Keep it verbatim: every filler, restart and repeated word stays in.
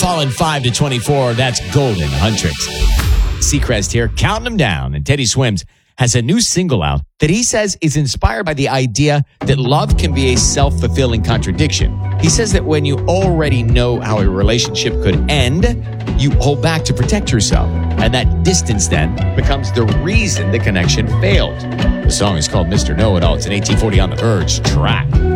falling five to twenty-four. That's Golden Huntrix. Seacrest here, counting them down. And Teddy Swims has a new single out that he says is inspired by the idea that love can be a self-fulfilling contradiction. He says that when you already know how a relationship could end, you hold back to protect yourself. And that distance then becomes the reason the connection failed. The song is called Mister Know-It-All. It's an eighteen forty On the Verge track.